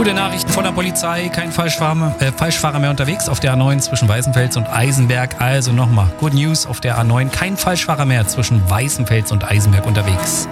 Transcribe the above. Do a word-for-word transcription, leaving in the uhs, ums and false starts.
Gute Nachrichten von der Polizei, kein Falschfahrer, äh, Falschfahrer mehr unterwegs auf der A neun zwischen Weißenfels und Eisenberg. Also nochmal, Good News auf der A neun, kein Falschfahrer mehr zwischen Weißenfels und Eisenberg unterwegs.